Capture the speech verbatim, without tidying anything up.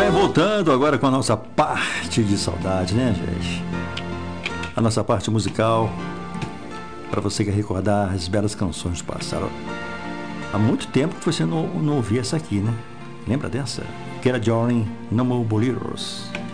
Voltando agora com a nossa parte de saudade, né, gente? A nossa parte musical, para você que recordar as belas canções do passado. Há muito tempo que você não, não ouvia essa aqui, né? Lembra dessa? Que era Johnny No More Boleros.